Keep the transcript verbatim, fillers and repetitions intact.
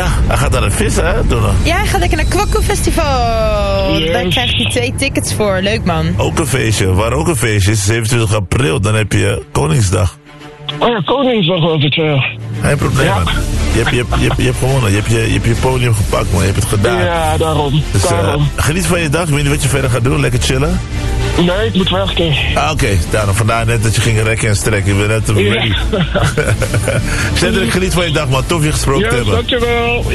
Ja, hij gaat naar een vissen, hè, Donna? Ja, hij gaat lekker naar Kwakko Festival. Yes. Daar krijgt hij twee tickets voor. Leuk, man. Ook een feestje. Waar ook een feestje is, zevenentwintig april. Dan heb je Koningsdag. Oh ja, Koningsdag was het, ja. Geen probleem, Ja. man. Je hebt, je, hebt, je, hebt, je hebt gewonnen. Je hebt je, je hebt je podium gepakt, man. Je hebt het gedaan. Ja, daarom. Dus uh, daarom. geniet van je dag. Ik weet niet wat je verder gaat doen. Lekker chillen. Nee, ik moet werken. Ah, oké. Okay. Daarom, vandaar net dat je ging rekken en strekken. Ik ben net ready. Ja. Cedric, geniet van je dag, man. Tof je gesproken te Yes, hebben. dankjewel.